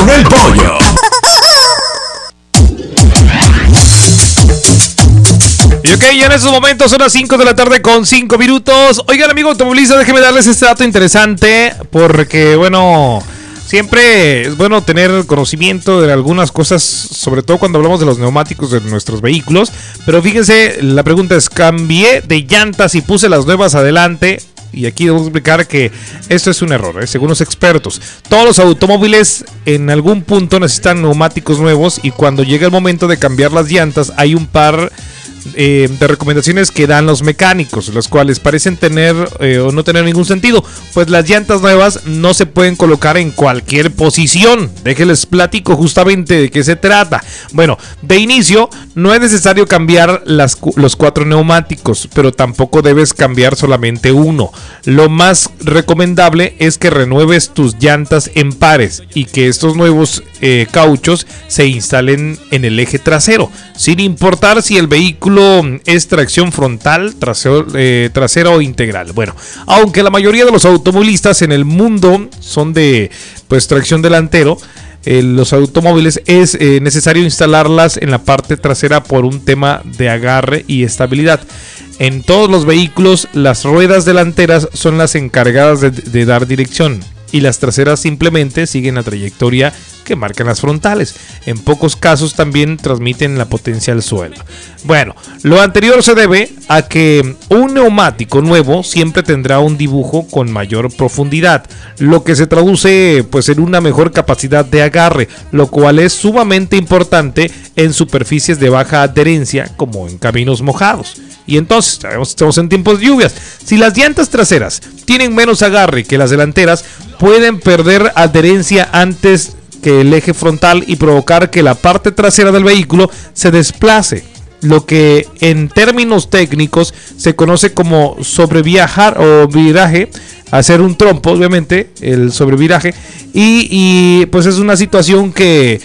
con el pollo. Y ok, ya en estos momentos son las 5 de la tarde con 5 minutos. Oigan, amigo automovilista, déjeme darles este dato interesante porque, bueno, siempre es bueno tener conocimiento de algunas cosas, sobre todo cuando hablamos de los neumáticos de nuestros vehículos. Pero fíjense, la pregunta es, cambié de llantas y puse las nuevas adelante. Y aquí debo explicar que esto es un error, según los expertos. Todos los automóviles en algún punto necesitan neumáticos nuevos y cuando llega el momento de cambiar las llantas hay un par de recomendaciones que dan los mecánicos, las cuales parecen tener o no tener ningún sentido. Pues las llantas nuevas no se pueden colocar en cualquier posición. Déjenles platico justamente de qué se trata. Bueno, de inicio no es necesario cambiar los 4 neumáticos, pero tampoco debes cambiar solamente uno. Lo más recomendable es que renueves tus llantas en pares y que estos nuevos cauchos se instalen en el eje trasero, sin importar si el vehículo es tracción frontal, trasera o integral. Bueno, aunque la mayoría de los automovilistas en el mundo son de tracción delantero, los automóviles es necesario instalarlas en la parte trasera por un tema de agarre y estabilidad. En todos los vehículos las ruedas delanteras son las encargadas de dar dirección y las traseras simplemente siguen la trayectoria que marcan las frontales. En pocos casos también transmiten la potencia al suelo. Bueno, lo anterior se debe a que un neumático nuevo siempre tendrá un dibujo con mayor profundidad, lo que se traduce en una mejor capacidad de agarre, lo cual es sumamente importante en superficies de baja adherencia como en caminos mojados. Y entonces, estamos en tiempos de lluvias. Si las llantas traseras tienen menos agarre que las delanteras, pueden perder adherencia antes que el eje frontal y provocar que la parte trasera del vehículo se desplace, lo que en términos técnicos se conoce como sobreviajar o viraje, hacer un trompo, obviamente, el sobreviraje, y pues es una situación que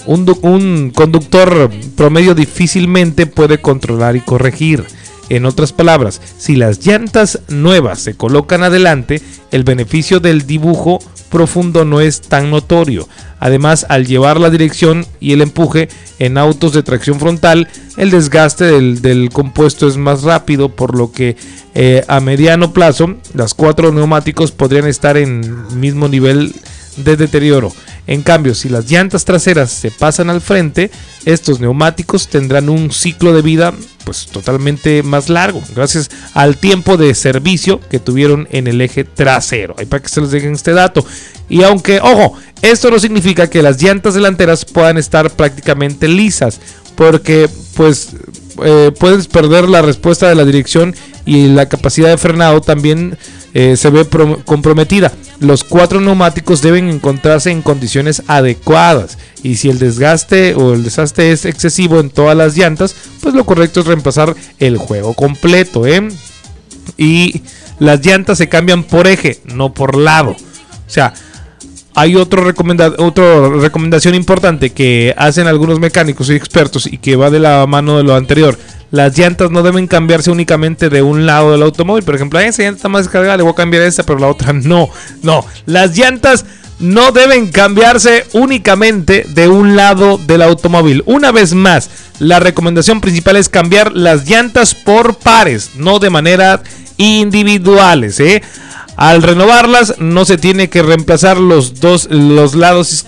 un conductor promedio difícilmente puede controlar y corregir. En otras palabras, si las llantas nuevas se colocan adelante, el beneficio del dibujo profundo no es tan notorio. Además, al llevar la dirección y el empuje en autos de tracción frontal, el desgaste del compuesto es más rápido, por lo que a mediano plazo las 4 neumáticos podrían estar en el mismo nivel de deterioro. En cambio, si las llantas traseras se pasan al frente, estos neumáticos tendrán un ciclo de vida totalmente más largo, gracias al tiempo de servicio que tuvieron en el eje trasero. Ahí para que se les dejen este dato. Y aunque, ojo, esto no significa que las llantas delanteras puedan estar prácticamente lisas, porque puedes perder la respuesta de la dirección y la capacidad de frenado también se ve comprometida. Los 4 neumáticos deben encontrarse en condiciones adecuadas, y si el desgaste o el desastre es excesivo en todas las llantas, pues lo correcto es reemplazar el juego completo, Y las llantas se cambian por eje, no por lado. O sea, hay otra recomendación importante que hacen algunos mecánicos y expertos y que va de la mano de lo anterior. Las llantas no deben cambiarse únicamente de un lado del automóvil. Por ejemplo, esa llanta está más descargada, le voy a cambiar esta, pero la otra no. No, las llantas no deben cambiarse únicamente de un lado del automóvil. Una vez más, la recomendación principal es cambiar las llantas por pares, no de manera individuales, Al renovarlas no se tiene que reemplazar los lados